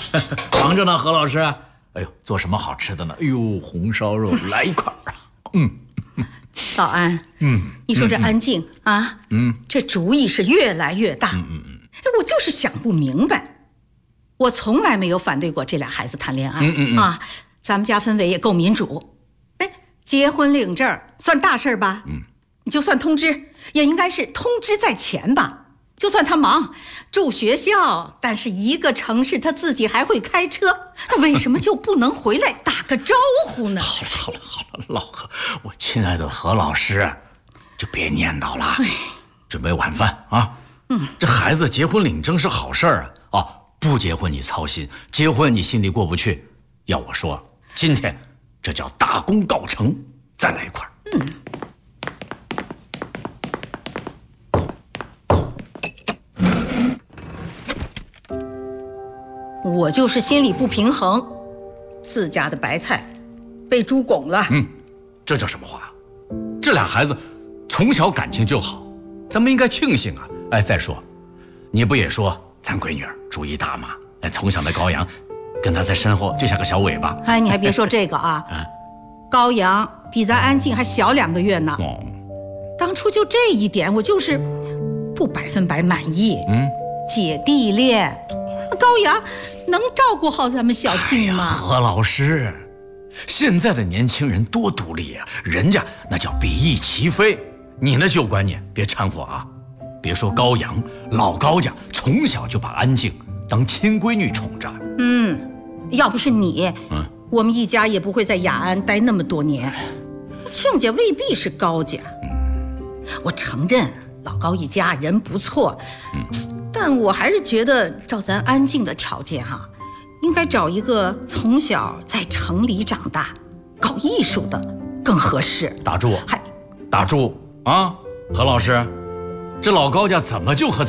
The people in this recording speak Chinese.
忙着呢，何老师。哎呦，做什么好吃的呢？哎呦，红烧肉来一块啊！ 老安，你说这安静啊，这主意是越来越大。我就是想不明白，我从来没有反对过这俩孩子谈恋爱啊。咱们家氛围也够民主，哎，结婚领证算大事吧？你就算通知，也应该是通知在前吧。就算他忙住学校，但是一个城市他自己还会开车，他为什么就不能回来打个招呼呢？ 好了，老何，我亲爱的何老师，就别念叨了，准备晚饭啊。这孩子结婚领证是好事儿啊，不结婚你操心，结婚你心里过不去。要我说，今天这叫大功告成，再来一块。 我就是心里不平衡，自家的白菜被猪拱了。 这叫什么话？这俩孩子从小感情就好，咱们应该庆幸啊。哎，再说，你不也说咱闺女主意大吗？哎，从小的高阳，跟她在身后就像个小尾巴。 哎，你还别说这个啊，高阳比咱安静还小2个月呢。当初就这一点，我就是不100%满意。姐弟恋，高阳能照顾好咱们小静吗？ 何老师，现在的年轻人多独立啊，人家那叫比翼齐飞。你那旧观念别掺和啊！别说高阳，老高家从小就把安静当亲闺女宠着。 要不是你，我们一家也不会在雅安待那么多年。亲家未必是高家，我承认老高一家人不错，但我还是觉得照咱安静的条件应该找一个从小在城里长大、搞艺术的更合适。 打住啊，何老师，这老高家怎么就和